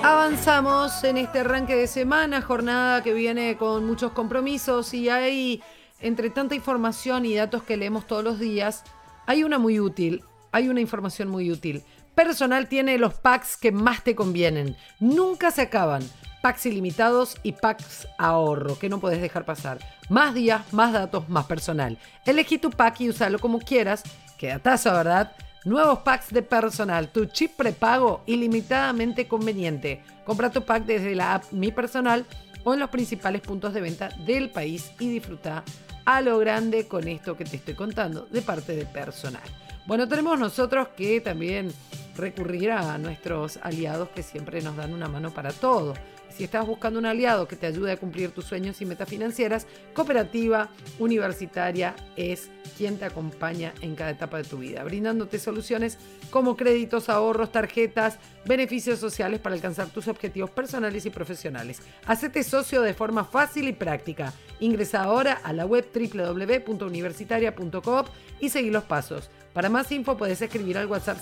Avanzamos en este arranque de semana, jornada que viene con muchos compromisos y hay, entre tanta información y datos que leemos todos los días, hay una muy útil, hay una información muy útil. Personal tiene los packs que más te convienen, nunca se acaban. Packs ilimitados y packs ahorro, que no podés dejar pasar. Más días, más datos, más personal. Elegí tu pack y úsalo como quieras, que datazo, ¿verdad? Nuevos packs de personal, tu chip prepago ilimitadamente conveniente. Compra tu pack desde la app Mi Personal o en los principales puntos de venta del país y disfruta a lo grande con esto que te estoy contando de parte de personal. Bueno, tenemos nosotros que también recurrir a nuestros aliados que siempre nos dan una mano para todo. Si estás buscando un aliado que te ayude a cumplir tus sueños y metas financieras, Cooperativa Universitaria es quien te acompaña en cada etapa de tu vida, brindándote soluciones como créditos, ahorros, tarjetas, beneficios sociales para alcanzar tus objetivos personales y profesionales. Hacete socio de forma fácil y práctica. Ingresa ahora a la web www.universitaria.coop y seguí los pasos. Para más info puedes escribir al WhatsApp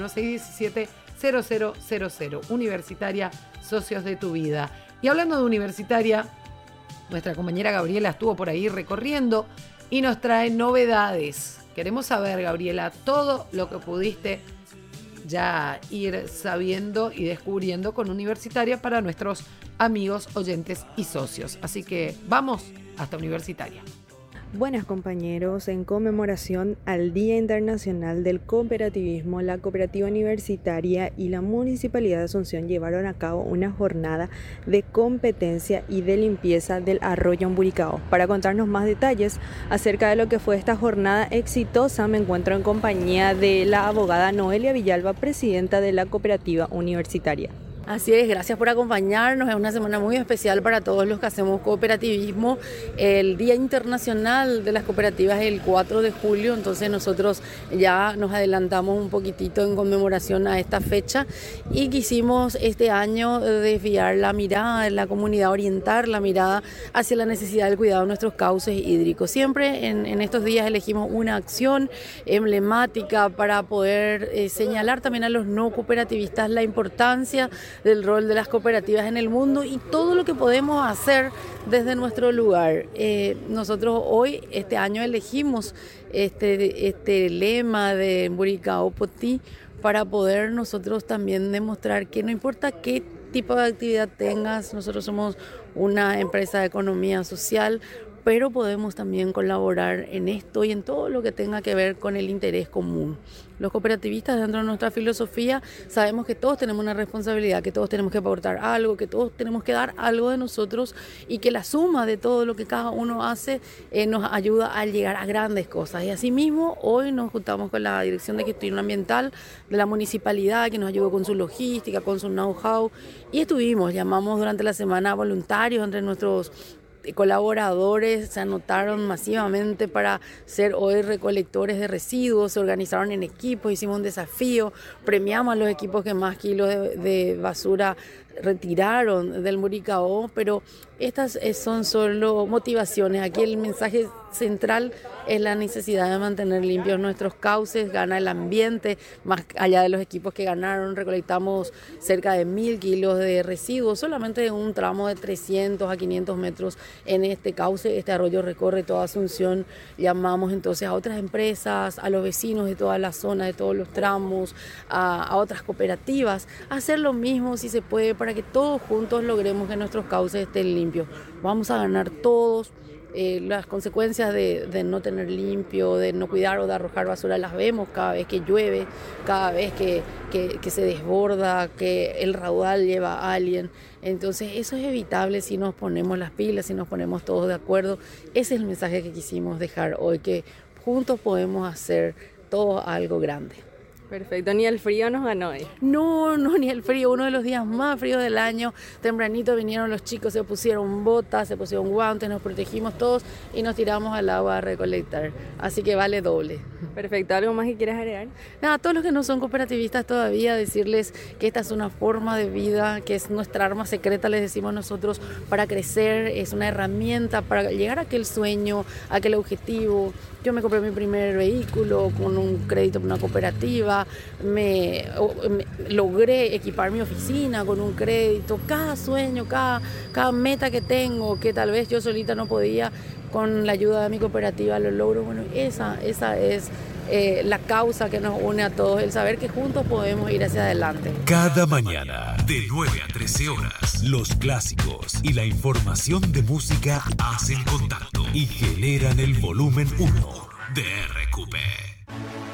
021-617-0000. Universitaria, socios de tu vida. Y hablando de Universitaria, nuestra compañera Gabriela estuvo por ahí recorriendo y nos trae novedades. Queremos saber, Gabriela, todo lo que pudiste ya ir sabiendo y descubriendo con Universitaria para nuestros amigos, oyentes y socios. Así que vamos hasta Universitaria. Buenas compañeros, en conmemoración al Día Internacional del Cooperativismo, la Cooperativa Universitaria y la Municipalidad de Asunción llevaron a cabo una jornada de competencia y de limpieza del arroyo Amburicao. Para contarnos más detalles acerca de lo que fue esta jornada exitosa, me encuentro en compañía de la abogada Noelia Villalba, presidenta de la Cooperativa Universitaria. Así es, gracias por acompañarnos. Es una semana muy especial para todos los que hacemos cooperativismo. El Día Internacional de las Cooperativas es el 4 de julio, entonces nosotros ya nos adelantamos un poquitito en conmemoración a esta fecha y quisimos este año desviar la mirada de la comunidad, orientar la mirada hacia la necesidad del cuidado de nuestros cauces hídricos. Siempre en estos días elegimos una acción emblemática para poder señalar también a los no cooperativistas la importancia del rol de las cooperativas en el mundo y todo lo que podemos hacer desde nuestro lugar. Nosotros hoy, este año, elegimos este lema de Amburicao Potí para poder nosotros también demostrar que no importa qué tipo de actividad tengas, nosotros somos una empresa de economía social, pero podemos también colaborar en esto y en todo lo que tenga que ver con el interés común. Los cooperativistas, dentro de nuestra filosofía, sabemos que todos tenemos una responsabilidad, que todos tenemos que aportar algo, que todos tenemos que dar algo de nosotros y que la suma de todo lo que cada uno hace nos ayuda a llegar a grandes cosas. Y asimismo, hoy nos juntamos con la Dirección de Gestión Ambiental de la Municipalidad, que nos ayudó con su logística, con su know-how, y llamamos durante la semana a voluntarios entre nuestros colaboradores, se anotaron masivamente para ser hoy recolectores de residuos, se organizaron en equipos, hicimos un desafío, premiamos a los equipos que más kilos de basura retiraron del Amburicao, pero estas son solo motivaciones. Aquí el mensaje central es la necesidad de mantener limpios nuestros cauces, gana el ambiente, más allá de los equipos que ganaron, recolectamos cerca de 1000 kilos de residuos, solamente en un tramo de 300 a 500 metros en este cauce. Este arroyo recorre toda Asunción, llamamos entonces a otras empresas, a los vecinos de toda la zona, de todos los tramos, a otras cooperativas, a hacer lo mismo si se puede para que todos juntos logremos que nuestros cauces estén limpios. Vamos a ganar todos. Las consecuencias de no tener limpio, de no cuidar o de arrojar basura las vemos cada vez que llueve, cada vez que se desborda, que el raudal lleva a alguien. Entonces eso es evitable si nos ponemos las pilas, si nos ponemos todos de acuerdo. Ese es el mensaje que quisimos dejar hoy, que juntos podemos hacer todo algo grande. Perfecto, ni el frío nos ganó hoy. No, ni el frío, uno de los días más fríos del año. Tempranito vinieron los chicos, se pusieron botas, se pusieron guantes, nos protegimos todos y nos tiramos al agua a recolectar. Así que vale doble. Perfecto, ¿algo más que quieras agregar? Nada, a todos los que no son cooperativistas todavía, decirles que esta es una forma de vida, que es nuestra arma secreta, les decimos nosotros, para crecer, es una herramienta para llegar a aquel sueño, a aquel objetivo. Yo me compré mi primer vehículo con un crédito por una cooperativa, ya logré equipar mi oficina con un crédito. Cada sueño, cada meta que tengo, que tal vez yo solita no podía, con la ayuda de mi cooperativa lo logro. Bueno, esa es la causa que nos une a todos, el saber que juntos podemos ir hacia adelante. Cada mañana, de 9 a 13 horas, los clásicos y la información de música hacen contacto y generan el volumen 1 de RQP.